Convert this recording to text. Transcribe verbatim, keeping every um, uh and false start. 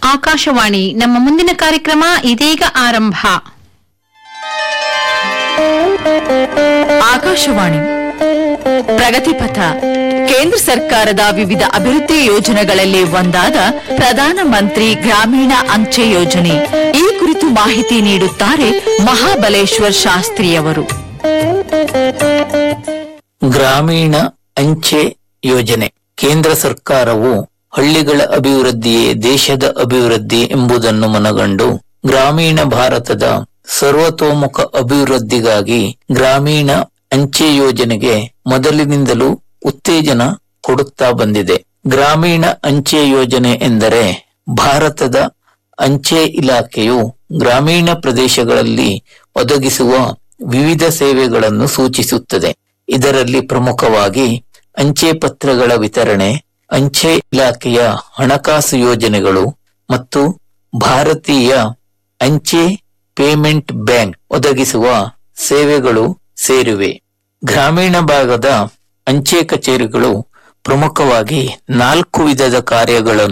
ಆಕಾಶವಾಣಿ ನಮ್ಮ ಮುಂದಿನ ಕಾರ್ಯಕ್ರಮ ಇದೀಗ ಆರಂಭ. ಆಕಾಶವಾಣಿ ಪ್ರಗತಿಪಥ ಕೇಂದ್ರ ಸರ್ಕಾರದ ವಿವಿಧ ಅಭಿವೃದ್ಧಿ ಯೋಜನೆಗಳಲ್ಲಿ ಒಂದಾದ ಪ್ರಧಾನ ಮಂತ್ರಿ ಗ್ರಾಮೀಣ ಅಂಚೆ ಯೋಜನೆ. ಈ ಕುರಿತು ಮಾಹಿತಿ ನೀಡುತ್ತಾರೆ ಮಹಾಬಲೇಶ್ವರ್ ಶಾಸ್ತ್ರಿಯವರು. ಗ್ರಾಮೀಣ ಅಂಚೆ ಯೋಜನೆ. ಕೇಂದ್ರ ಸರ್ಕಾರವು ಹಳ್ಳಿಗಳ ಅಭಿವೃದ್ಧಿಯೇ ದೇಶದ ಅಭಿವೃದ್ಧಿ ಎಂಬುದನ್ನು ಮನಗಂಡು ಗ್ರಾಮೀಣ ಭಾರತದ ಸರ್ವತೋಮುಖ ಅಭಿವೃದ್ಧಿಗಾಗಿ ಗ್ರಾಮೀಣ ಅಂಚೆ ಯೋಜನೆಗೆ ಮೊದಲಿನಿಂದಲೂ ಉತ್ತೇಜನ ಕೊಡುತ್ತಾ ಬಂದಿದೆ. ಗ್ರಾಮೀಣ ಅಂಚೆ ಯೋಜನೆ ಎಂದರೆ ಭಾರತದ ಅಂಚೆ ಇಲಾಖೆಯು ಗ್ರಾಮೀಣ ಪ್ರದೇಶಗಳಲ್ಲಿ ಒದಗಿಸುವ ವಿವಿಧ ಸೇವೆಗಳನ್ನು ಸೂಚಿಸುತ್ತದೆ. ಇದರಲ್ಲಿ ಪ್ರಮುಖವಾಗಿ ಅಂಚೆ ಪತ್ರಗಳ ವಿತರಣೆ, ಅಂಚೆ ಇಲಾಖೆಯ ಹಣಕಾಸು ಯೋಜನೆಗಳು ಮತ್ತು ಭಾರತೀಯ ಅಂಚೆ ಪೇಮೆಂಟ್ ಬ್ಯಾಂಕ್ ಒದಗಿಸುವ ಸೇವೆಗಳು ಸೇರಿವೆ. ಗ್ರಾಮೀಣ ಭಾಗದ ಅಂಚೆ ಕಚೇರಿಗಳು ಪ್ರಮುಖವಾಗಿ ನಾಲ್ಕು ವಿಧದ ಕಾರ್ಯಗಳನ್ನು